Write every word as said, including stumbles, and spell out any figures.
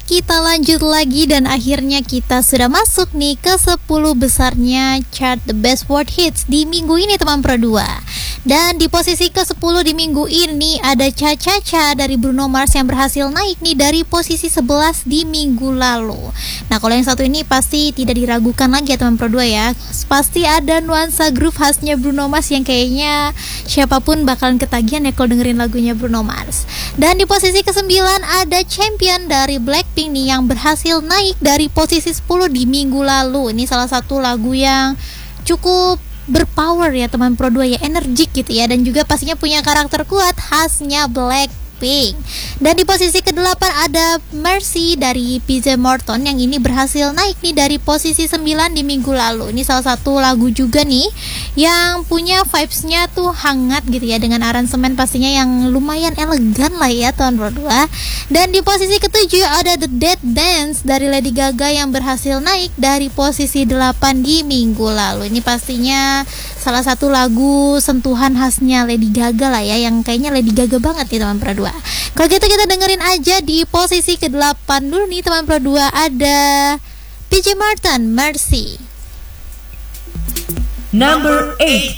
kita lanjut lagi dan akhirnya kita sudah masuk nih ke sepuluh besarnya chart The Best World Hits di minggu ini teman Pro dua. Dan di posisi ke sepuluh di minggu ini ada Cha Cha Cha dari Bruno Mars yang berhasil naik nih dari posisi sebelas di minggu lalu. Nah, kalau yang satu ini pasti tidak diragukan lagi ya teman Pro dua ya. Pasti ada nuansa groove khasnya Bruno Mars yang kayaknya siapapun bakalan ketagihan ya kalau dengerin lagunya Bruno Mars. Dan di posisi ke sembilan ada Champion dari Blackpink nih yang berhasil naik dari posisi sepuluh di minggu lalu. Ini salah satu lagu yang cukup berpower ya teman Pro dua ya, energik gitu ya, dan juga pastinya punya karakter kuat khasnya Blackpink. Dan di posisi kedelapan ada Mercy dari P J Morton yang ini berhasil naik nih dari posisi sembilan di minggu lalu. Ini salah satu lagu juga nih yang punya vibes-nya tuh hangat gitu ya, dengan aransemen pastinya yang lumayan elegan lah ya tahun Pro dua. Dan di posisi ketujuh ada The Dead Dance dari Lady Gaga yang berhasil naik dari posisi delapan di minggu lalu. Ini pastinya salah satu lagu sentuhan khasnya Lady Gaga lah ya, yang kayaknya Lady Gaga banget nih teman Pro dua. Kalau gitu kita dengerin aja di posisi kedelapan dulu nih teman Pro dua, ada P J Morton, Mercy. Number eight.